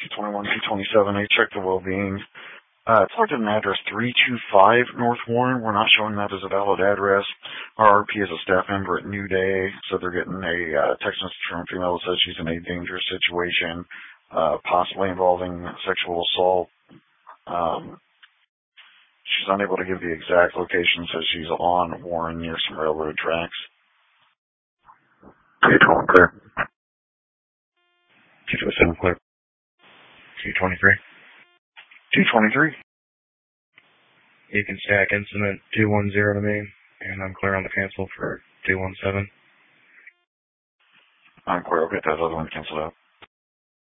221, 227, I checked the well-being. It's logged in an address 325 North Warren. We're not showing that as a valid address. Our RP is a staff member at New Day, so they're getting a text message from a female that says she's in a dangerous situation, possibly involving sexual assault. She's unable to give the exact location, says she's on Warren near some railroad tracks. 212 clear. 227 clear. 223. 223. You can stack incident 210 to me, and I'm clear on the cancel for 217. I'm clear. I'll get that other one canceled out.